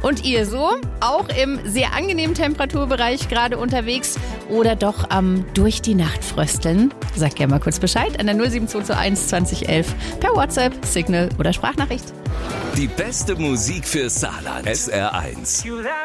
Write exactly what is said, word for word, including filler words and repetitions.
Und ihr so? Auch im sehr angenehmen Temperaturbereich gerade unterwegs oder doch am durch die Nacht frösteln? Sagt gerne mal kurz Bescheid an der null sieben zwei zwei eins zwanzig elf per WhatsApp, Signal oder Sprachnachricht. Die beste Musik für Saarland. S R eins.